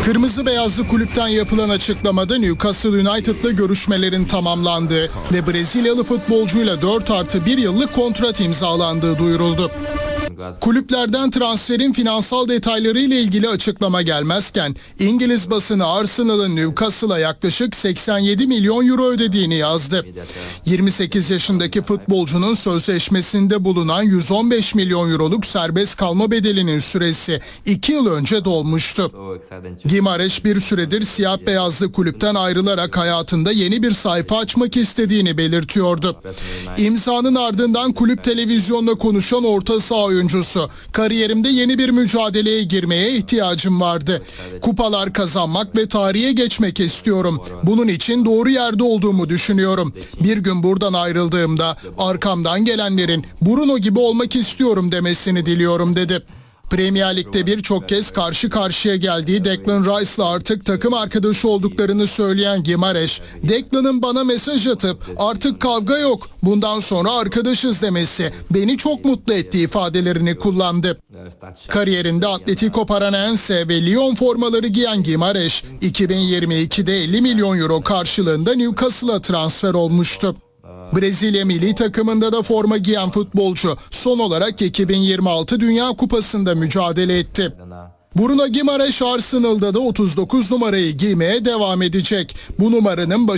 Kırmızı beyazlı kulüpten yapılan açıklamada Newcastle United'la görüşmelerin tamamlandığı ve Brezilyalı futbolcuyla 4+1 yıllık kontrat imzalandığı duyuruldu. Kulüplerden transferin finansal detayları ile ilgili açıklama gelmezken İngiliz basını Arsenal'ın Newcastle'a yaklaşık 87 milyon euro ödediğini yazdı. 28 yaşındaki futbolcunun sözleşmesinde bulunan 115 milyon euroluk serbest kalma bedelinin süresi 2 yıl önce dolmuştu. Guimaraes bir süredir siyah beyazlı kulüpten ayrılarak hayatında yeni bir sayfa açmak istediğini belirtiyordu. İmzanın ardından kulüp televizyonla konuşan orta saha oyuncusu, "Kariyerimde yeni bir mücadeleye girmeye ihtiyacım vardı. Kupalar kazanmak ve tarihe geçmek istiyorum. Bunun için doğru yerde olduğumu düşünüyorum. Bir gün buradan ayrıldığımda arkamdan gelenlerin Bruno gibi olmak istiyorum demesini diliyorum," dedi. Premier Lig'de birçok kez karşı karşıya geldiği Declan Rice'la artık takım arkadaşı olduklarını söyleyen Guimaraes, "Declan'ın bana mesaj atıp artık kavga yok, bundan sonra arkadaşız demesi beni çok mutlu etti," ifadelerini kullandı. Kariyerinde Atletico Paranaense ve Lyon formaları giyen Guimaraes, 2022'de 50 milyon euro karşılığında Newcastle'a transfer olmuştu. Brezilya milli takımında da forma giyen futbolcu son olarak 2026 Dünya Kupası'nda mücadele etti. Bruno Guimaraes Arsenal'da da 39 numarayı giymeye devam edecek. Bu numaranın